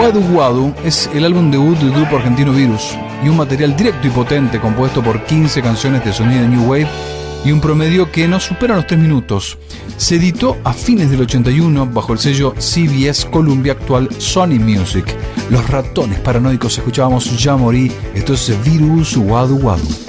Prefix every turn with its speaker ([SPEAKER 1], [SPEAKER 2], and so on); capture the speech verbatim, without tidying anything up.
[SPEAKER 1] Wadu Wadu es el álbum debut del grupo argentino Virus y un material directo y potente compuesto por quince canciones de sonido New Wave y un promedio que no supera los tres minutos. Se editó a fines del ochenta y uno bajo el sello C B S Columbia, actual Sony Music. Los Ratones Paranoicos, escuchábamos Ya Morí. Esto es Virus Wadu Wadu.